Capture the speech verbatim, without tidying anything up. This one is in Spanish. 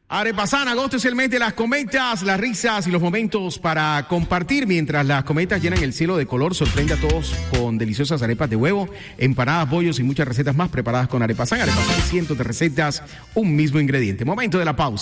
Arepasan, agosto es el mes de las cometas, las risas y los momentos para compartir mientras las cometas llenan el cielo de color. Sorprende a todos con deliciosas arepas de huevo, empanadas, bollos y muchas recetas más preparadas con Arepasan. Arepasan, cientos de recetas, un mismo ingrediente. Momento de la pausa.